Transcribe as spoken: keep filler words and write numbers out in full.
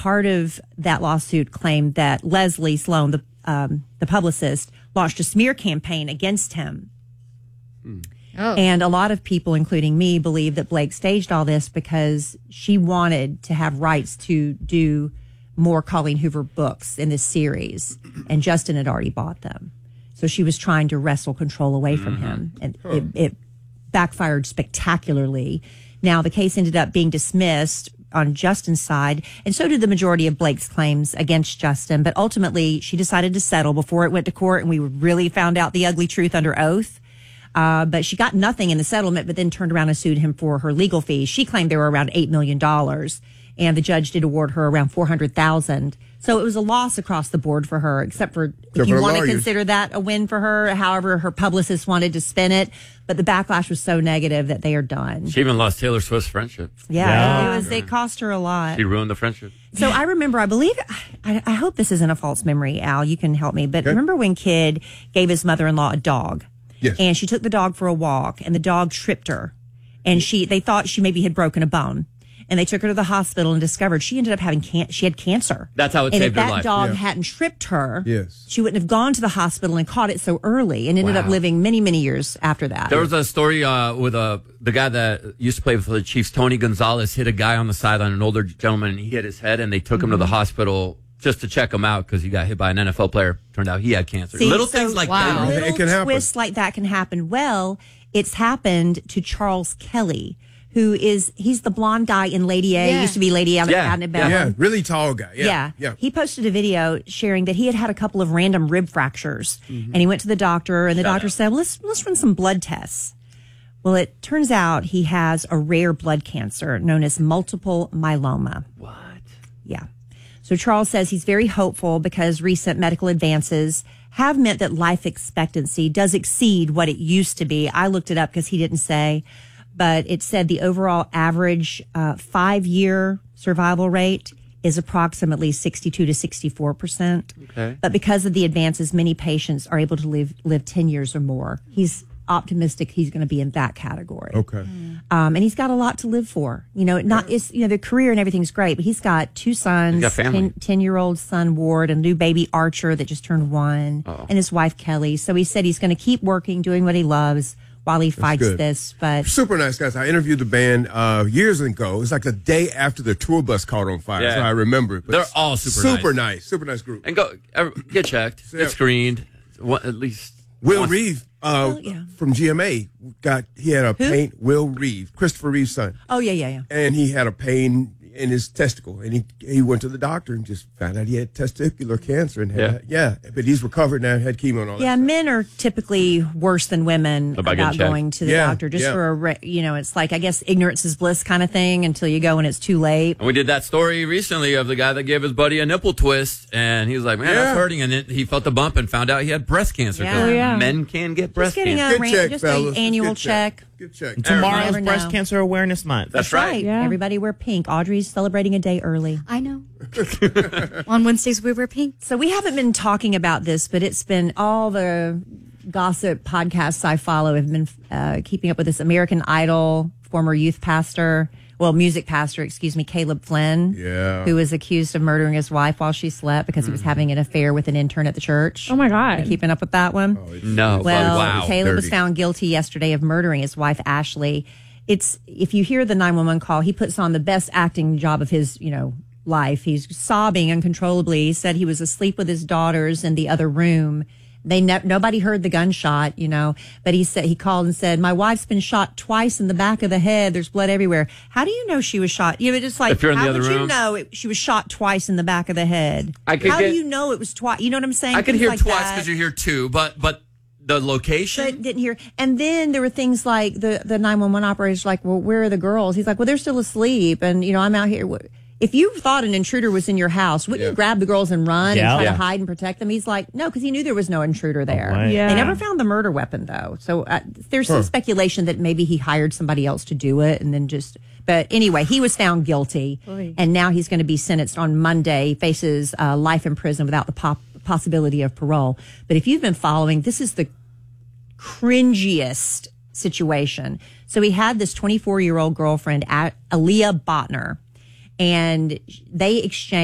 part of that lawsuit claimed that Leslie Sloan, the um, the publicist, launched a smear campaign against him. Hmm. Oh. And a lot of people, including me, believe that Blake staged all this because she wanted to have rights to do more Colleen Hoover books in this series, and Justin had already bought them. So she was trying to wrestle control away from mm-hmm. him, and huh. it, it backfired spectacularly. Now, the case ended up being dismissed on Justin's side, and so did the majority of Blake's claims against Justin. But ultimately, she decided to settle before it went to court, and we really found out the ugly truth under oath. Uh, but she got nothing in the settlement, but then turned around and sued him for her legal fees. She claimed they were around eight million dollars, and the judge did award her around four hundred thousand dollars. So it was a loss across the board for her, except for except if you want to consider that a win for her. However, her publicist wanted to spin it, but the backlash was so negative that they are done. She even lost Taylor Swift's friendship. Yeah, yeah. It was. It cost her a lot. She ruined the friendship. So I remember, I believe, I, I hope this isn't a false memory, Al. You can help me. But okay. Remember when Kid gave his mother-in-law a dog? Yes. And she took the dog for a walk, and the dog tripped her. And she, they thought she maybe had broken a bone. And they took her to the hospital and discovered she ended up having can- she had cancer. That's how it and saved her life. And if that dog yeah. hadn't tripped her, yes. she wouldn't have gone to the hospital and caught it so early, and ended wow. up living many, many years after that. There was a story uh, with uh, the guy that used to play for the Chiefs, Tony Gonzalez, hit a guy on the sideline, an older gentleman, and he hit his head, and they took mm-hmm. him to the hospital just to check him out because he got hit by an N F L player. Turned out he had cancer. See, little so, things like wow. that. Little it can happen. twists like that can happen. Well, it's happened to Charles Kelly, who is, he's the blonde guy in Lady A. Yeah. Used to be Lady A. Yeah. Out in yeah. yeah, really tall guy. Yeah. yeah. yeah. He posted a video sharing that he had had a couple of random rib fractures. Mm-hmm. And he went to the doctor, and the Shut doctor up. said, well, let's, let's run some blood tests. Well, it turns out he has a rare blood cancer known as multiple myeloma. What? Yeah. So Charles says he's very hopeful because recent medical advances have meant that life expectancy does exceed what it used to be. I looked it up because he didn't say, but it said the overall average uh, five-year survival rate is approximately sixty-two to sixty-four percent. Okay. But because of the advances, many patients are able to live live ten years or more. He's optimistic he's going to be in that category. Okay. Um, and he's got a lot to live for. You know, not it's you know the career and everything's great, but he's got two sons, He's got family. ten year old son Ward, and new baby Archer that just turned one, Uh-oh. and his wife Kelly. So he said he's going to keep working, doing what he loves while he fights good. this. But super nice guys. I interviewed the band uh, years ago. It was like the day after the tour bus caught on fire. Yeah. So I remember it. But They're all super super nice. nice, super nice group. And go uh, get checked. Yeah. Get screened. One, at least. Will once. Reeve uh, Oh, yeah. from G M A got he had a Who? pain. Will Reeve, Christopher Reeve's son, oh yeah, yeah, yeah. and he had a pain in his testicle, and he he went to the doctor and just found out he had testicular cancer, and had, yeah, but he's recovered now, had chemo and all Yeah, that. men are typically worse than women About about, getting checked. going to the Yeah, doctor just yeah. for a, re- you know, it's like, I guess ignorance is bliss kind of thing until you go and it's too late. And we did that story recently of the guy that gave his buddy a nipple twist, and he was like, man, Yeah. that's hurting. And it, he felt the bump and found out he had breast cancer. Yeah. 'cause Oh, yeah. men can get breast Just getting cancer. a Good ran- check, just fellas. an Just annual good check. Good check. Tomorrow's Never Breast know. Cancer Awareness Month. That's right. Yeah. Everybody wear pink. Audrey's celebrating a day early. I know. On Wednesdays, we wear pink. So we haven't been talking about this, but it's been all the gossip podcasts I follow have been uh, keeping up with this American Idol former youth pastor, well, music pastor, excuse me, Caleb Flynn, Yeah. who was accused of murdering his wife while she slept because he was having an affair with an intern at the church. Oh, my God. Are you keeping up with that one? No. Well, wow. Caleb was Dirty. found guilty yesterday of murdering his wife, Ashley. It's, if you hear the nine one one call, he puts on the best acting job of his, you know, life. He's sobbing uncontrollably. He said he was asleep with his daughters in the other room. They ne- nobody heard the gunshot, you know, but he said, he called and said, my wife's been shot twice in the back of the head. There's blood everywhere. How do you know she was shot? You know, just like, If you're in the how other would you room? know it, she was shot twice in the back of the head? I could how get- do you know it was twice? You know what I'm saying? I could Things hear like twice that. because you hear two, but but the location. But didn't hear. And then there were things like the, the nine one one operator's like, well, where are the girls? He's like, well, they're still asleep. And, you know, I'm out here. If you thought an intruder was in your house, wouldn't Yeah. you grab the girls and run Yeah. and try Yeah. to hide and protect them? He's like, no, because he knew there was no intruder there. way. Yeah. They never found the murder weapon, though. So uh, there's some Huh. speculation that maybe he hired somebody else to do it and then just. But anyway, he was found guilty. Oy. And now he's going to be sentenced on Monday, faces uh, life in prison without the pop- possibility of parole. But if you've been following, this is the cringiest situation. So he had this twenty-four year old girlfriend, Aaliyah Botner, and they exchanged